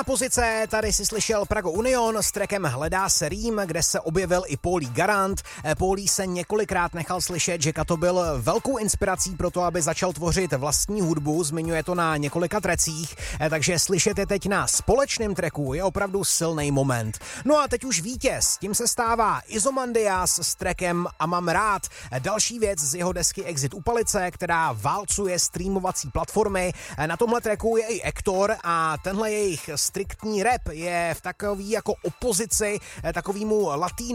Druhá pozice, tady si slyšel Prago Union s trackem Hledá se rým, kde se objevil i Paulí Garant. Paulí se několikrát nechal slyšet, že Kato byl velkou inspirací pro to, aby začal tvořit vlastní hudbu, zmiňuje to na několika trecích, takže slyšet je teď na společném tracku je opravdu silný moment. No a teď už vítěz, tím se stává Izomandias s trackem A mám rád. Další věc z jeho desky Exit u Palice, která válcuje streamovací platformy. Na tomhle tracku je i Ektor a tenhle jejich striktní rap je v takový jako opozici takovýmu latino